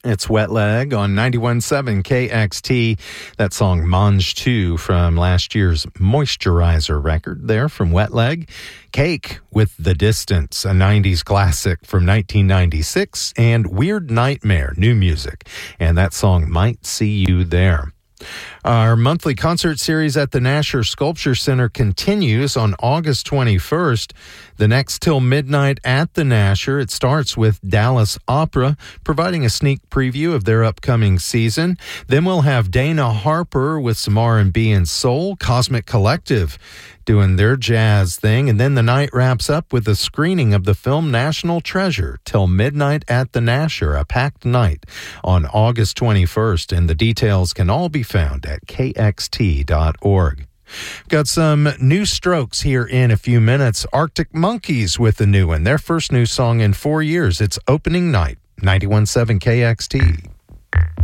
It's Wet Leg on 91.7 KXT. That song, Mange 2, from last year's Moisturizer record there from Wet Leg. Cake with The Distance, a 90s classic from 1996. And Weird Nightmare, new music. And that song, Might See You There. Our monthly concert series at the Nasher Sculpture Center continues on August 21st. The next till midnight at the Nasher. It starts with Dallas Opera, providing a sneak preview of their upcoming season. Then we'll have Dana Harper with some R&B and soul, Cosmic Collective doing their jazz thing. And then the night wraps up with a screening of the film National Treasure till midnight at the Nasher, a packed night on August 21st. And the details can all be found at kxt.org. Got some new Strokes here in a few minutes. Arctic Monkeys with a new one, their first new song in 4 years. It's Opening Night, 91.7 KXT.